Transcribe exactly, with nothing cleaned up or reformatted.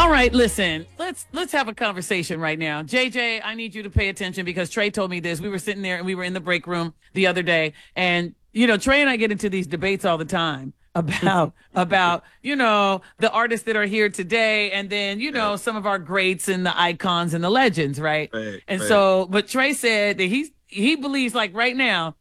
All right, listen, let's let's have a conversation right now. J J, I need you to pay attention because Trey told me this. We were sitting there and we were in the break room the other day, and you know, Trey and I get into these debates all the time about about you know the artists that are here today, and then you know Yeah, some of our greats and the icons and the legends, right? right, And right. so, but Trey said that he's he believes like right now